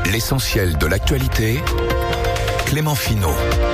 L'essentiel de l'actualité, Clément Finot.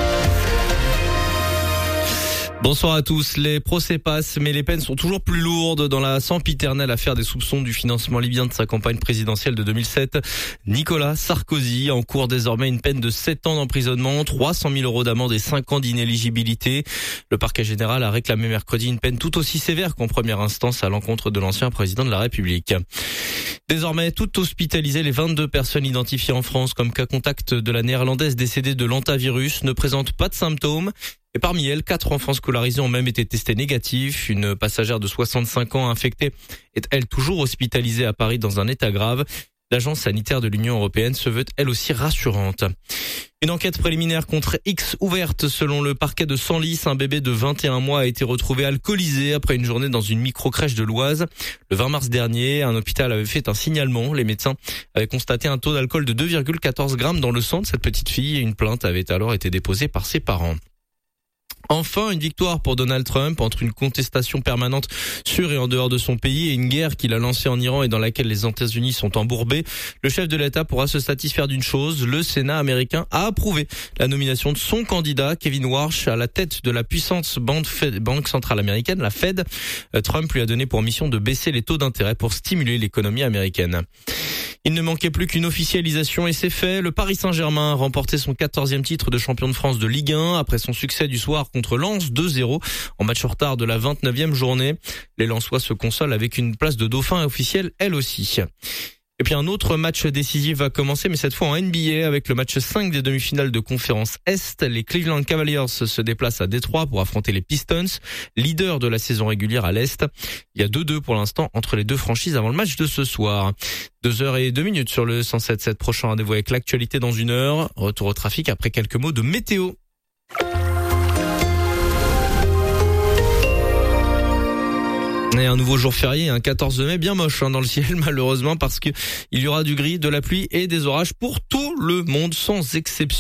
Bonsoir à tous. Les procès passent, mais les peines sont toujours plus lourdes dans la sempiternelle affaire des soupçons du financement libyen de sa campagne présidentielle de 2007. Nicolas Sarkozy encourt désormais une peine de 7 ans d'emprisonnement, 300 000 € d'amende et 5 ans d'inéligibilité. Le parquet général a réclamé mercredi une peine tout aussi sévère qu'en première instance à l'encontre de l'ancien président de la République. Désormais, toutes hospitalisées, les 22 personnes identifiées en France comme cas contact de la néerlandaise décédée de l'hantavirus ne présentent pas de symptômes. Et parmi elles, 4 enfants scolarisés ont même été testés négatifs. Une passagère de 65 ans infectée est elle toujours hospitalisée à Paris dans un état grave. L'agence sanitaire de l'Union européenne se veut elle aussi rassurante. Une enquête préliminaire contre X ouverte selon le parquet de Senlis. Un bébé de 21 mois a été retrouvé alcoolisé après une journée dans une micro-crèche de l'Oise. Le 20 mars dernier, un hôpital avait fait un signalement. Les médecins avaient constaté un taux d'alcool de 2,14 grammes dans le sang de cette petite fille et une plainte avait alors été déposée par ses parents. Enfin, une victoire pour Donald Trump entre une contestation permanente sur et en dehors de son pays et une guerre qu'il a lancée en Iran et dans laquelle les États-Unis sont embourbés. Le chef de l'État pourra se satisfaire d'une chose, le Sénat américain a approuvé la nomination de son candidat, Kevin Warsh, à la tête de la puissante banque centrale américaine, la Fed. Trump lui a donné pour mission de baisser les taux d'intérêt pour stimuler l'économie américaine. Il ne manquait plus qu'une officialisation et c'est fait. Le Paris Saint-Germain a remporté son 14e titre de champion de France de Ligue 1 après son succès du soir contre Lens 2-0 en match en retard de la 29e journée. Les Lensois se consolent avec une place de dauphin officielle elle aussi. Et puis un autre match décisif va commencer, mais cette fois en NBA avec le match 5 des demi-finales de conférence Est. Les Cleveland Cavaliers se déplacent à Détroit pour affronter les Pistons, leaders de la saison régulière à l'Est. Il y a 2-2 pour l'instant entre les deux franchises avant le match de ce soir. 2h02 sur le 107.7. Prochain rendez-vous avec l'actualité dans 1 heure. Retour au trafic après quelques mots de météo. Et un nouveau jour férié, un 14 mai bien moche dans le ciel malheureusement parce que il y aura du gris, de la pluie et des orages pour tout le monde sans exception.